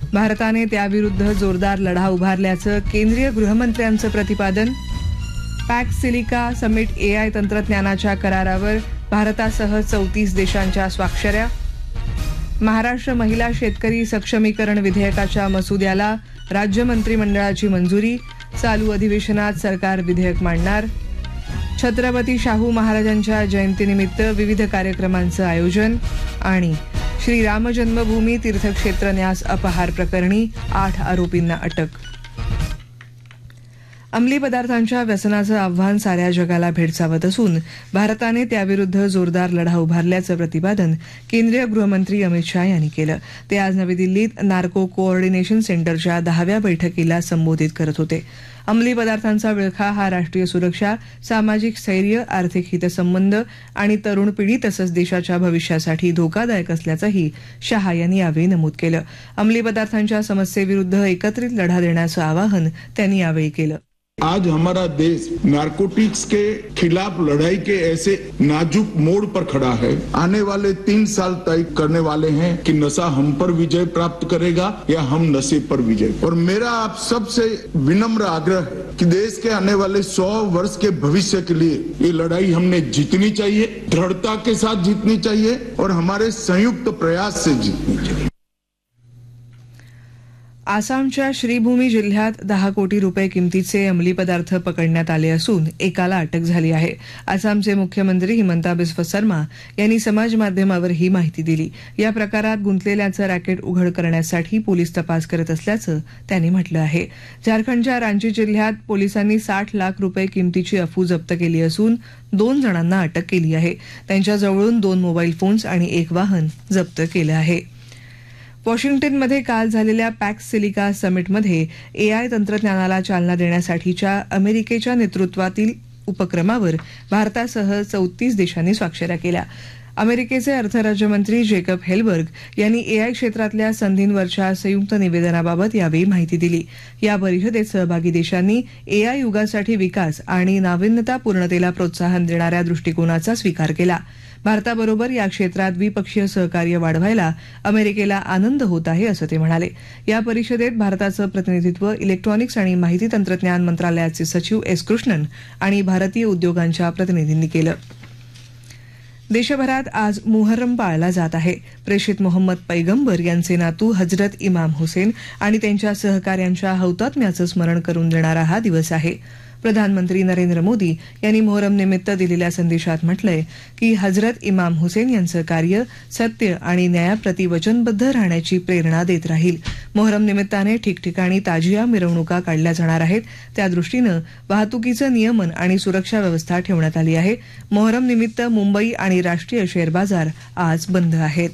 भारताने त्याविरुद्ध जोरदार लढा उभारल्याचं केंद्रीय गृहमंत्र्यांचं प्रतिपादन. पॅक्स सिलिका समिट AI तंत्रज्ञानाच्या करारावर भारतासह 34 देशांच्या स्वाक्षऱ्या. महाराष्ट्र महिला शेतकरी सक्षमीकरण विधेयकाच्या मसुद्याला राज्य मंत्रिमंडळाची मंजुरी. चालू अधिवेशनात सरकार विधेयक मांडणार. छत्रपती शाहू महाराजांच्या जयंतीनिमित्त विविध कार्यक्रमांचं आयोजन. आणि श्रीराम जन्मभूमी तीर्थक्षेत्र न्यास अपहार प्रकरणी 8 आरोपींना अटक. अंमली पदार्थांच्या व्यसनाचं आव्हान साऱ्या जगाला भेडसावत असून भारताने त्याविरुद्ध जोरदार लढा उभारल्याचं प्रतिपादन केंद्रीय गृहमंत्री अमित शाह यांनी केलं. ते आज नवी दिल्लीत नार्को कोऑर्डिनेशन सेंटरच्या 10व्या बैठकीला संबोधित करत होते. अंमली पदार्थांचा विळखा हा राष्ट्रीय सुरक्षा, सामाजिक स्थैर्य, आर्थिक हितसंबंध आणि तरुण पिढी तसंच देशाच्या भविष्यासाठी धोकादायक असल्याचंही शाह यांनी यावेळी नमूद केलं. अंमली पदार्थांच्या समस्येविरुद्ध एकत्रित लढा देण्याचं आवाहन त्यांनी यावेळी केलं. आज हमारा देश नारकोटिक्स के खिलाफ लड़ाई के ऐसे नाजुक मोड़ पर खड़ा है. आने वाले 3 साल तय करने वाले हैं कि नशा हम पर विजय प्राप्त करेगा या हम नशे पर विजय. और मेरा आप सबसे विनम्र आग्रह है कि देश के आने वाले 100 वर्ष के भविष्य के लिए ये लड़ाई हमने जीतनी चाहिए, दृढ़ता के साथ जीतनी चाहिए और हमारे संयुक्त प्रयास से जीतनी चाहिए. आसामच्या श्रीभूमी जिल्ह्यात 10 कोटी रुपये किमतीचे अंमली पदार्थ पकडण्यात आले असून एकाला अटक झाली आहे. आसामचे मुख्यमंत्री हिमंता बिस्वा शर्मा यांनी समाज माध्यमावर ही माहिती दिली. या प्रकारात गुंतलेल्याचं रॅकेट उघड करण्यासाठी पोलीस तपास करत असल्याचं त्यांनी म्हटलं आहे. झारखंडच्या रांची जिल्ह्यात पोलिसांनी 60 लाख रुपये किमतीची अफू जप्त केली असून 2 जणांना अटक केली आहे. त्यांच्याजवळून 2 मोबाईल फोन्स आणि 1 वाहन जप्त केलं आहे. वॉशिंग्टनमध्ये काल झालेल्या पॅक्स सिलिका समिटमध्ये AI तंत्रज्ञानाला चालना देण्यासाठीच्या अमेरिकेच्या नेतृत्वातील उपक्रमावर भारतासह 34 देशांनी स्वाक्षऱ्या केल्या. अमेरिकेचे अर्थ राज्यमंत्री जेकब हेलबर्ग यांनी AI क्षेत्रातल्या संधींवरच्या संयुक्त निवेदनाबाबत यावेळी माहिती दिली. या परिषदेत सहभागी देशांनी AI युगासाठी विकास आणि नाविन्यता पूर्णतेला प्रोत्साहन देणाऱ्या दृष्टिकोनाचा स्वीकार केला. भारताबरोबर या क्षेत्रात द्विपक्षीय सहकार्य वाढवायला अमेरिकेला आनंद होत आहे असं ते म्हणाले. या परिषदेत भारताचं प्रतिनिधित्व इलेक्ट्रॉनिक्स आणि माहिती तंत्रज्ञान मंत्रालयाचे सचिव S. कृष्णन आणि भारतीय उद्योगांच्या प्रतिनिधींनी केलं. देशभरात आज मुहर्रम पाळला जात आहे. प्रेषित मोहम्मद पैगंबर यांचे नातू हजरत इमाम हुसेन आणि त्यांच्या सहकाऱ्यांच्या हौतात्म्याचं स्मरण करून देणारा हा दिवस आहे. प्रधानमंत्री नरेंद्र मोदी यांनी मोहरम निमित्त दिलेल्या संदेशात म्हटलंय की हजरत इमाम हुसेन यांचं कार्य सत्य आणि न्यायाप्रती वचनबद्ध राहण्याची प्रेरणा देत राहील. मोहरम निमित्ताने ठिकठिकाणी ताजिया मिरवणुका काढल्या जाणार आहेत. त्यादृष्टीनं वाहतुकीचं नियमन आणि सुरक्षा व्यवस्था ठेवण्यात आली आहे. मोहरम निमित्त मुंबई आणि राष्ट्रीय शेअर बाजार आज बंद आहेत.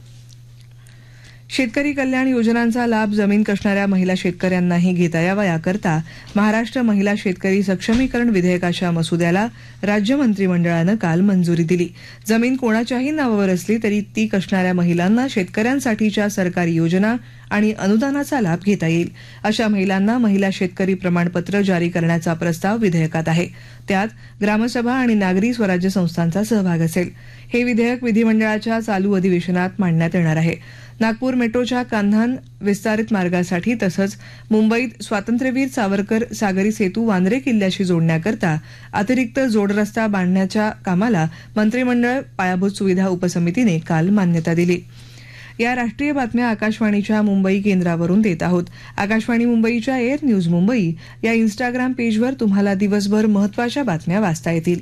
शेतकरी कल्याण योजनांचा लाभ जमीन कसणाऱ्या महिला शेतकऱ्यांनाही घेता यावा याकरता महाराष्ट्र महिला शेतकरी सक्षमीकरण विधेयकाच्या मसुद्याला राज्य मंत्रिमंडळानं काल मंजुरी दिली. जमीन कोणाच्याही नावावर असली तरी ती कसणाऱ्या महिलांना शेतकऱ्यांसाठीच्या सरकारी योजना आणि अनुदानाचा लाभ घेता येईल. अशा महिलांना महिला शेतकरी प्रमाणपत्र जारी करण्याचा प्रस्ताव विधेयकात आहे. त्यात ग्रामसभा आणि नागरी स्वराज्य संस्थांचा सहभाग असेल. हे विधेयक विधिमंडळाच्या चालू अधिवेशनात मांडण्यात येणार आहे. नागपूर मेट्रोच्या कान्हान विस्तारित मार्गासाठी तसंच मुंबईत स्वातंत्र्यवीर सावरकर सागरी सेतू वांद्रे किल्ल्याशी जोडण्याकरता अतिरिक्त जोडरस्ता बांधण्याच्या कामाला मंत्रिमंडळ पायाभूत सुविधा उपसमितीने काल मान्यता दिली. या राष्ट्रीय बातम्या आकाशवाणीच्या मुंबई केंद्रावरून देत आहोत. आकाशवाणी मुंबईच्या एअर न्यूज मुंबई या इन्स्टाग्राम पेजवर तुम्हाला दिवसभर महत्त्वाच्या बातम्या वाचता येतील.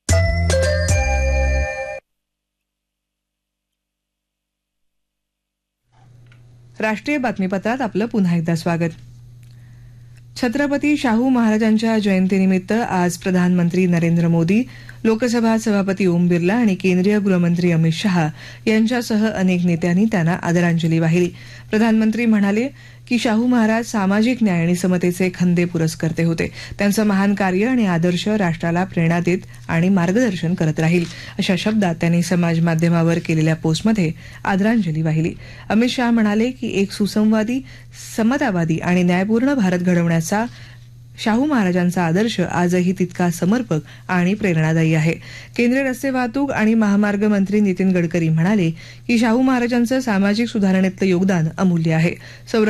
राष्ट्रीय बातमीपत्रात आपलं पुन्हा एकदा स्वागत. छत्रपती शाहू महाराजांच्या जयंतीनिमित्त आज प्रधानमंत्री नरेंद्र मोदी, लोकसभा सभापती ओम बिर्ला आणि केंद्रीय गृहमंत्री अमित शाह यांच्यासह अनेक नेत्यांनी त्यांना आदरांजली वाहिली. प्रधानमंत्री म्हणाले की शाहू महाराज सामाजिक न्याय आणि समतेचे खंदे पुरस्कर्ते होते. त्यांचं महान कार्य आणि आदर्श राष्ट्राला प्रेरणा देत आणि मार्गदर्शन करत राहील अशा शब्दात त्यांनी समाज माध्यमावर केलेल्या पोस्टमध्ये आदरांजली वाहिली. अमित शाह म्हणाले की एक सुसंवादी, समतावादी आणि न्यायपूर्ण भारत घडवण्याचा शाहू महाराजांचा आदर्श आजही तितका समर्पक आणि प्रेरणादायी आहे. केंद्रीय रस्ते वाहतूक आणि महामार्ग मंत्री नितीन गडकरी म्हणाले की शाहू महाराजांचं सामाजिक सुधारणेतलं योगदान अमूल्य आहे.